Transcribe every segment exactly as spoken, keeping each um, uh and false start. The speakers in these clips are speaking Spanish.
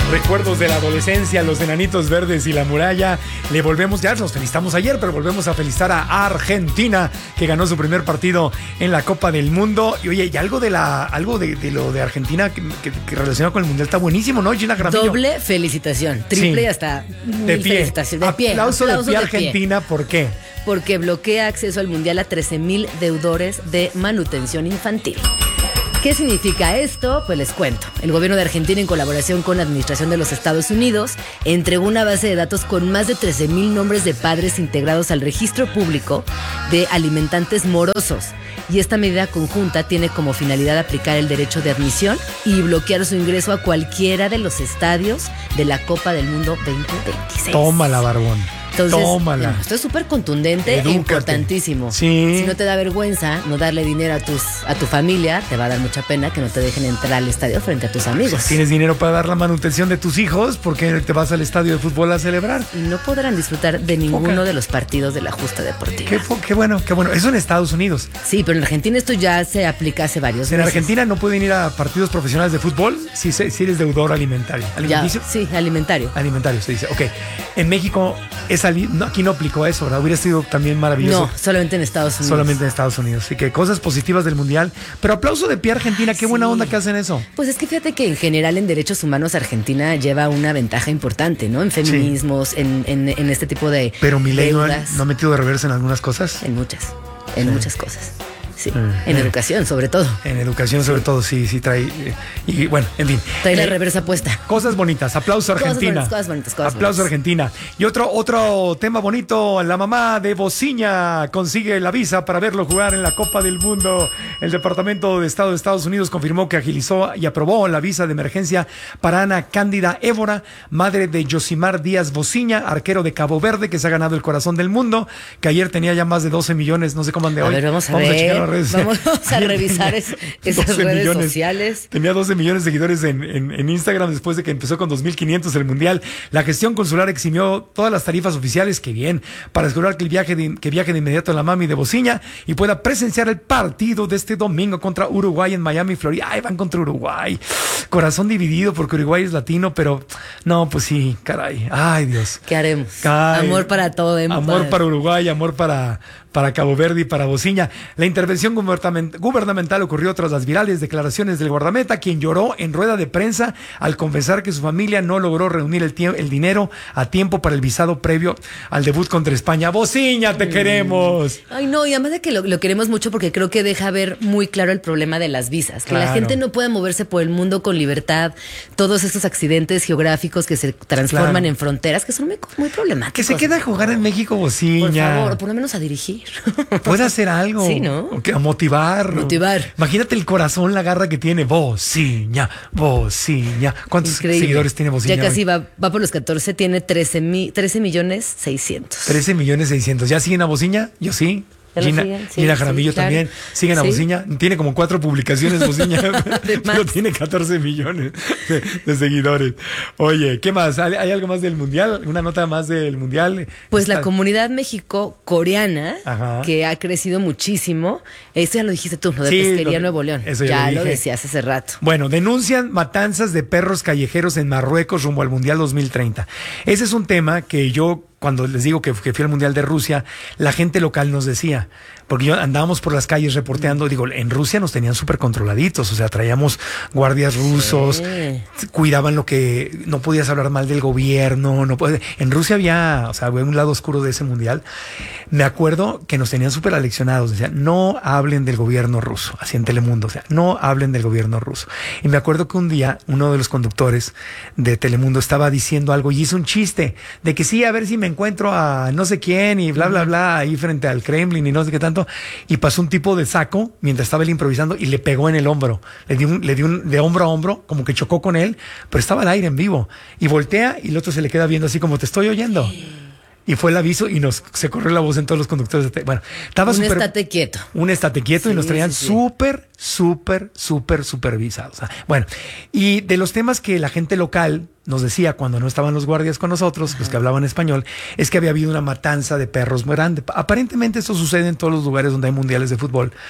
Recuerdos de la adolescencia, los enanitos verdes y la muralla. Le volvemos, ya los felicitamos ayer, pero volvemos a felicitar a Argentina, que ganó su primer partido en la Copa del Mundo. Y oye, y algo de la, algo de, de lo de Argentina que, que, que relacionado con el Mundial está buenísimo, ¿no, Gina Jaramillo? Doble felicitación, triple, sí. Hasta de pie. Felicitación. De pie. Aplauso, aplauso de pie de Argentina, pie. ¿por qué? Porque bloquea acceso al Mundial a trece mil deudores de manutención infantil. ¿Qué significa esto? Pues les cuento. El gobierno de Argentina, en colaboración con la Administración de los Estados Unidos, entregó una base de datos con más de trece mil nombres de padres integrados al registro público de alimentantes morosos. Y esta medida conjunta tiene como finalidad aplicar el derecho de admisión y bloquear su ingreso a cualquiera de los estadios de la Copa del Mundo veinte veintiséis. Tómala, barbón. Entonces, Tómala. No, esto es súper contundente Edúcate. e importantísimo. Sí. Si no te da vergüenza no darle dinero a tus a tu familia, te va a dar mucha pena que no te dejen entrar al estadio frente a tus amigos. O sea, tienes dinero para dar la manutención de tus hijos, ¿por qué te vas al estadio de fútbol a celebrar? Y no podrán disfrutar de ninguno Poca. de los partidos de la justa deportiva. Qué, qué bueno, qué bueno. Eso en Estados Unidos. Sí, pero en Argentina esto ya se aplica hace varios En meses. Argentina no pueden ir a partidos profesionales de fútbol si, si eres deudor alimentario. ¿Alimenticio? Ya, sí, alimentario. Alimentario, se dice. Ok. En México, es ali- no, aquí no aplicó eso, ¿verdad? Hubiera sido también maravilloso. No, solamente en Estados Unidos. Solamente en Estados Unidos. Así que cosas positivas del Mundial. Pero aplauso de pie a Argentina. Qué sí. buena onda que hacen eso. Pues es que fíjate que en general en derechos humanos Argentina lleva una ventaja importante, ¿no? En feminismos, sí. en, en, en este tipo de Pero Milei no, no ha metido de reversa en algunas cosas. En muchas, en sí. muchas cosas. Sí, eh, en eh. educación sobre todo. En educación sobre sí. todo, sí, sí trae. Eh, y bueno, en fin. Trae la eh, reversa puesta. Cosas bonitas, aplauso Argentina. Cosas bonitas, cosas bonitas, cosas aplauso bonitas. Argentina. Y otro, otro tema bonito, la mamá de Bociña consigue la visa para verlo jugar en la Copa del Mundo. El Departamento de Estado de Estados Unidos confirmó que agilizó y aprobó la visa de emergencia para Ana Cándida Évora, madre de Yosimar Díaz Bociña, arquero de Cabo Verde, que se ha ganado el corazón del mundo, que ayer tenía ya más de doce millones, no sé cómo ande a hoy. Ver, vamos a vamos ver. A redes. Vamos a revisar es, esas redes millones, sociales. Tenía doce millones de seguidores en, en, en Instagram después de que empezó con dos mil quinientos el Mundial. La gestión consular eximió todas las tarifas oficiales, que bien, para asegurar que el viaje de, que viaje de inmediato a la mami de Bociña y pueda presenciar el partido de este domingo contra Uruguay en Miami, Florida. Ay, van contra Uruguay. Corazón dividido porque Uruguay es latino, pero no, pues sí, caray. Ay, Dios. ¿Qué haremos? Ay, amor para todo. ¿eh? Amor para Uruguay, amor para... para Cabo Verde y para Bociña. La intervención gubernamental ocurrió tras las virales declaraciones del guardameta, quien lloró en rueda de prensa al confesar que su familia no logró reunir el, tie- el dinero a tiempo para el visado previo al debut contra España. Bociña, te mm. queremos. Ay, no, y además de que lo, lo queremos mucho porque creo que deja ver muy claro el problema de las visas, que claro. la gente no puede moverse por el mundo con libertad, todos estos accidentes geográficos que se transforman claro. en fronteras, que son muy, muy problemáticos. Que se queda a jugar en México, Bociña. Por favor, o por lo menos a dirigir. Puede hacer algo. Sí, ¿no? O que, a motivar. Motivar. Imagínate el corazón, la garra que tiene. Bociña, Bociña. ¿Cuántos Increíble. seguidores tiene Bociña? Ya casi va, va por los catorce, tiene trece millones seiscientos. trece millones seiscientos. ¿Ya siguen a Bociña? Yo sí. Gina, siguen, sí, Gina Jaramillo sí, claro. también. Siguen a sí. Bociña. Tiene como cuatro publicaciones Bociña. Pero tiene catorce millones de, de seguidores. Oye, ¿qué más? ¿Hay, ¿Hay algo más del Mundial? ¿Una nota más del Mundial? Pues Está... la comunidad México-coreana, Ajá. que ha crecido muchísimo. Esto ya lo dijiste tú, lo de sí, Pesquería lo, Nuevo León. Eso ya ya lo, lo decías hace rato. Bueno, denuncian matanzas de perros callejeros en Marruecos rumbo al Mundial dos mil treinta. Ese es un tema que yo... Cuando les digo que, que fui al Mundial de Rusia, la gente local nos decía, porque yo andábamos por las calles reporteando, digo, en Rusia nos tenían súper controladitos, o sea, traíamos guardias rusos, sí. cuidaban lo que, no podías hablar mal del gobierno, no puede, en Rusia había, o sea, había un lado oscuro de ese Mundial. Me acuerdo que nos tenían súper aleccionados, decían, no hablen del gobierno ruso, así en Telemundo, o sea, no hablen del gobierno ruso. Y me acuerdo que un día, uno de los conductores de Telemundo estaba diciendo algo y hizo un chiste, de que sí, a ver si me encuentro a no sé quién y bla, bla, bla, ahí frente al Kremlin y no sé qué tanto, y pasó un tipo de saco mientras estaba él improvisando y le pegó en el hombro, le dio un, le dio un, de hombro a hombro, como que chocó con él, pero estaba al aire en vivo, y voltea y el otro se le queda viendo así como te estoy oyendo. Y fue el aviso y nos se corrió la voz en todos los conductores. De bueno, estaba súper... Un estate quieto. Un estate quieto sí, y nos traían súper, sí, sí. súper, súper supervisados. Bueno, y de los temas que la gente local nos decía cuando no estaban los guardias con nosotros, Ajá. los que hablaban español, es que había habido una matanza de perros muy grande. Aparentemente esto sucede en todos los lugares donde hay mundiales de fútbol.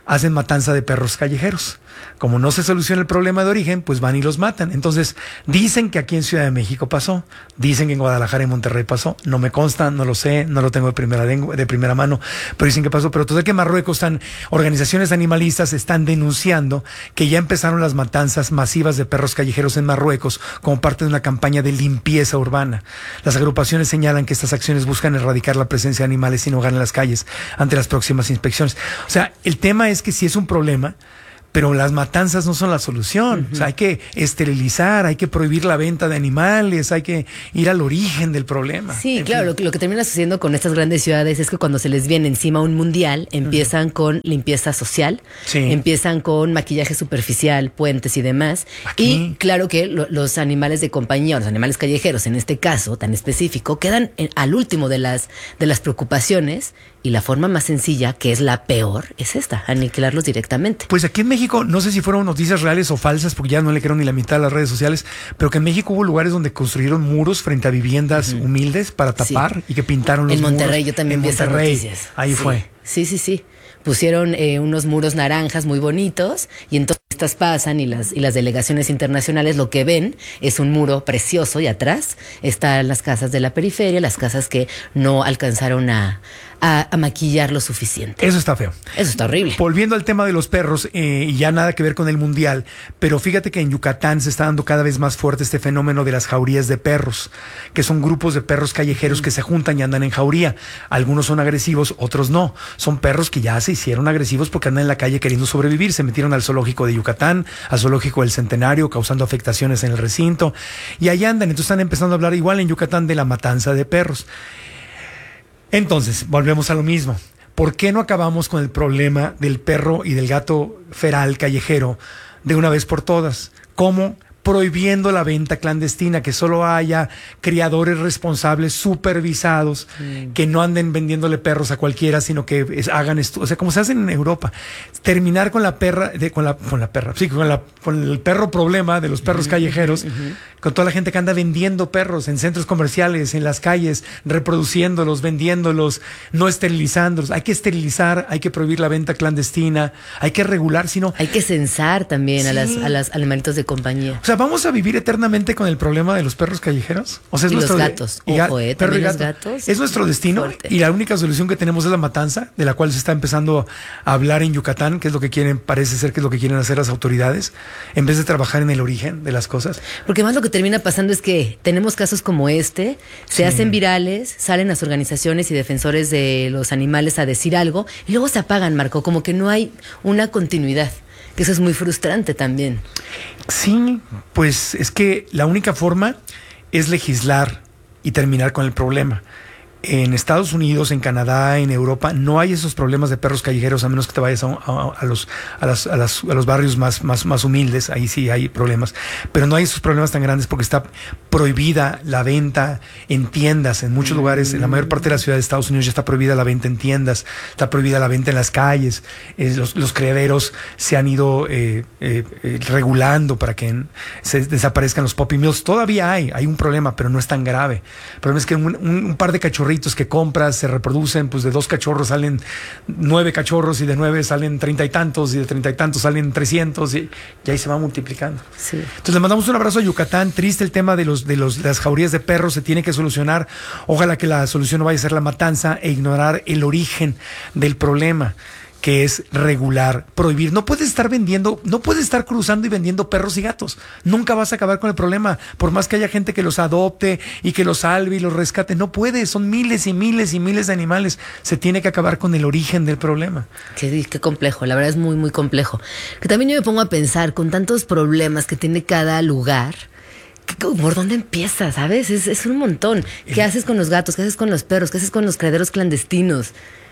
hacen matanza de perros callejeros. Como no se soluciona el problema de origen, pues van y los matan. Entonces, dicen que aquí en Ciudad de México pasó, dicen que en Guadalajara y Monterrey pasó. No me consta, no lo sé, no lo tengo de primera, de primera mano, pero dicen que pasó. Pero total que en Marruecos están, organizaciones animalistas están denunciando que ya empezaron las matanzas masivas de perros callejeros en Marruecos como parte de una campaña de limpieza urbana. Las agrupaciones señalan que estas acciones buscan erradicar la presencia de animales sin hogar en las calles ante las próximas inspecciones. O sea, el tema es que sí es un problema, pero las matanzas no son la solución. Uh-huh. O sea, hay que esterilizar, hay que prohibir la venta de animales, hay que ir al origen del problema. Sí, en claro, lo que, lo que termina sucediendo con estas grandes ciudades es que cuando se les viene encima un mundial, empiezan uh-huh. con limpieza social, sí. empiezan con maquillaje superficial, puentes y demás. Aquí. Y claro que lo, los animales de compañía, o los animales callejeros, en este caso tan específico, quedan en, al último de las, de las preocupaciones. Y la forma más sencilla, que es la peor, es esta, aniquilarlos directamente. Pues aquí en México, no sé si fueron noticias reales o falsas, porque ya no le creo ni la mitad a las redes sociales, pero que en México hubo lugares donde construyeron muros frente a viviendas uh-huh. humildes para tapar sí. y que pintaron los en muros. En Monterrey yo también en vi esas noticias. Ahí sí. fue. Sí, sí, sí. Pusieron eh, unos muros naranjas muy bonitos y entonces estas pasan y las, y las delegaciones internacionales lo que ven es un muro precioso y atrás están las casas de la periferia, las casas que no alcanzaron a, a, a maquillar lo suficiente. Eso está feo. Eso está horrible. Volviendo al tema de los perros, eh, y ya nada que ver con el mundial, pero fíjate que en Yucatán se está dando cada vez más fuerte este fenómeno de las jaurías de perros, que son grupos de perros callejeros mm. que se juntan y andan en jauría. Algunos son agresivos, otros no. Son perros que ya se hicieron agresivos porque andan en la calle queriendo sobrevivir. Se metieron al zoológico de Yucatán, al zoológico del Centenario, causando afectaciones en el recinto. Y ahí andan. Entonces están empezando a hablar igual en Yucatán de la matanza de perros. Entonces, volvemos a lo mismo. ¿Por qué no acabamos con el problema del perro y del gato feral callejero de una vez por todas? ¿Cómo? Prohibiendo la venta clandestina, que solo haya criadores responsables, supervisados, mm. que no anden vendiéndole perros a cualquiera, sino que es, hagan esto, o sea, como se hace en Europa. Terminar con la perra, de, con la, con la perra, sí, con la, con el perro problema de los perros callejeros, uh-huh. con toda la gente que anda vendiendo perros en centros comerciales, en las calles, reproduciéndolos, vendiéndolos, no esterilizándolos. Hay que esterilizar, hay que prohibir la venta clandestina, hay que regular, sino hay que censar también sí. a las, a las animalitos de compañía. O sea, ¿vamos a vivir eternamente con el problema de los perros callejeros? O sea, es y nuestro los gatos. De, Ojo, eh, perro y los gato. gatos. Es nuestro destino fuerte. Y la única solución que tenemos es la matanza, de la cual se está empezando a hablar en Yucatán, que es lo que quieren, parece ser que es lo que quieren hacer las autoridades, en vez de trabajar en el origen de las cosas. Porque más lo que termina pasando es que tenemos casos como este, se sí. hacen virales, salen las organizaciones y defensores de los animales a decir algo y luego se apagan, Marco, como que no hay una continuidad. Que eso es muy frustrante también. Sí, pues es que la única forma es legislar y terminar con el problema. En Estados Unidos, en Canadá, en Europa, no hay esos problemas de perros callejeros a menos que te vayas a, a, a, los, a, las, a, las, a los barrios más, más, más humildes. Ahí sí hay problemas. Pero no hay esos problemas tan grandes porque está prohibida la venta en tiendas. En muchos mm. lugares, en la mayor parte de la ciudad de Estados Unidos ya está prohibida la venta en tiendas. Está prohibida la venta en las calles. Eh, los, los criaderos se han ido eh, eh, eh, regulando para que en, se desaparezcan los puppy mills. Todavía hay, hay un problema, pero no es tan grave. El problema es que un, un, un par de cachorritos que compras se reproducen, pues de dos cachorros salen nueve cachorros y de nueve salen treinta y tantos y de treinta y tantos salen trescientos y, y ahí se va multiplicando. Sí. Entonces le mandamos un abrazo a Yucatán. Triste el tema de los de los de las jaurías de perros, se tiene que solucionar. Ojalá que la solución no vaya a ser la matanza e ignorar el origen del problema, que es regular, prohibir. No puedes estar vendiendo, no puedes estar cruzando y vendiendo perros y gatos. Nunca vas a acabar con el problema. Por más que haya gente que los adopte y que los salve y los rescate, no puedes. Son miles y miles y miles de animales. Se tiene que acabar con el origen del problema. Qué, qué complejo, la verdad es muy, muy complejo. Que también yo me pongo a pensar, con tantos problemas que tiene cada lugar, ¿por dónde empiezas? ¿Sabes? Es, es un montón. ¿Qué el... haces con los gatos? ¿Qué haces con los perros? ¿Qué haces con los criaderos clandestinos?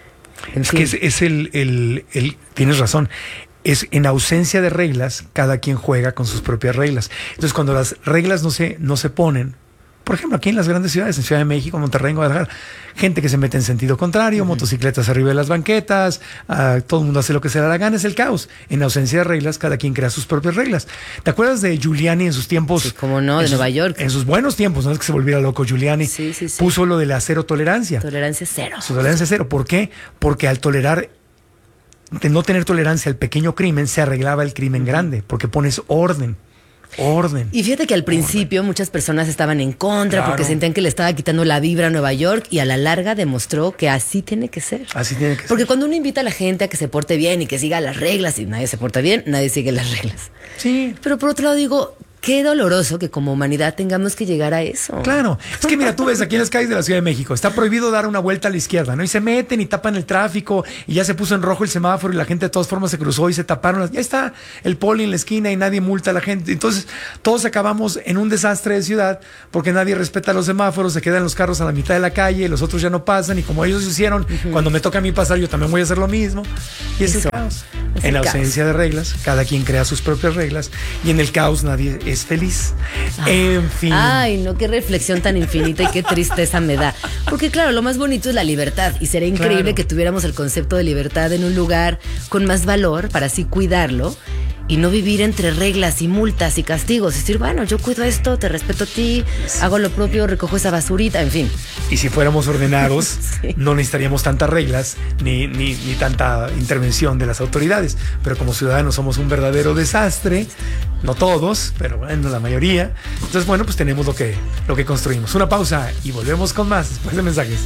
En es fin. que es, es el, el, el, tienes razón, es en ausencia de reglas, cada quien juega con sus propias reglas. Entonces, cuando las reglas no se, no se ponen, por ejemplo, aquí en las grandes ciudades, en Ciudad de México, Monterrey, Guadalajara, gente que se mete en sentido contrario, uh-huh. motocicletas arriba de las banquetas, uh, todo el mundo hace lo que se le da la gana, es el caos. En ausencia de reglas, cada quien crea sus propias reglas. ¿Te acuerdas de Giuliani en sus tiempos? Sí, cómo no, de sus, Nueva York. En sus buenos tiempos, no es que se volviera loco Giuliani. Sí, sí, sí. Puso lo de la cero tolerancia. Tolerancia cero. Su tolerancia cero. ¿Por qué? Porque al tolerar de no tener tolerancia al pequeño crimen, se arreglaba el crimen grande, porque pones orden. Orden. Y fíjate que al principio orden. muchas personas estaban en contra claro. porque sentían que le estaba quitando la vibra a Nueva York, y a la larga demostró que así tiene que ser. Así tiene que ser. Porque cuando uno invita a la gente a que se porte bien y que siga las reglas, y nadie se porta bien, nadie sigue las reglas. Sí. Pero por otro lado digo, qué doloroso que como humanidad tengamos que llegar a eso. Claro. Es que mira, tú ves aquí en las calles de la Ciudad de México, está prohibido dar una vuelta a la izquierda, ¿no? Y se meten y tapan el tráfico, y ya se puso en rojo el semáforo y la gente de todas formas se cruzó y se taparon. Las... Ya está el poli en la esquina y nadie multa a la gente. Entonces, todos acabamos en un desastre de ciudad porque nadie respeta los semáforos, se quedan los carros a la mitad de la calle, los otros ya no pasan, y como ellos hicieron, uh-huh. cuando me toca a mí pasar, yo también voy a hacer lo mismo. Y es el caos. Es en el ausencia caos. de reglas, cada quien crea sus propias reglas, y en el caos nadie es feliz. En fin. Ay, no, qué reflexión tan infinita y qué tristeza me da. Porque claro, lo más bonito es la libertad, y sería increíble claro. que tuviéramos el concepto de libertad en un lugar con más valor para así cuidarlo y no vivir entre reglas y multas y castigos. Es decir, bueno, yo cuido esto, te respeto a ti, sí. hago lo propio, recojo esa basurita, en fin. Y si fuéramos ordenados, sí. no necesitaríamos tantas reglas ni, ni, ni tanta intervención de las autoridades. Pero como ciudadanos somos un verdadero desastre, no todos, pero bueno, la mayoría. Entonces, bueno, pues tenemos lo que, lo que construimos. Una pausa y volvemos con más después de mensajes.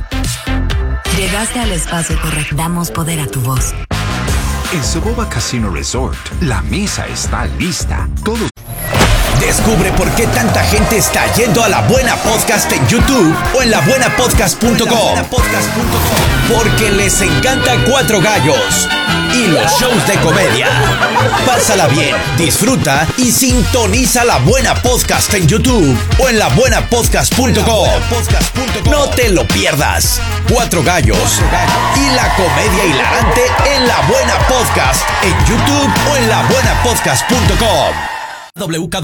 Llegaste al espacio correcto. Damos poder a tu voz. En Soboba Casino Resort, la mesa está lista. Todos. Descubre por qué tanta gente está yendo a La Buena Podcast en YouTube o en la buena podcast punto com. Porque les encanta Cuatro Gallos y los shows de comedia. Pásala bien, disfruta y sintoniza La Buena Podcast en YouTube o en la buena podcast punto com. No te lo pierdas. Cuatro Gallos y la comedia hilarante en La Buena Podcast en YouTube o en la buena podcast punto com. W K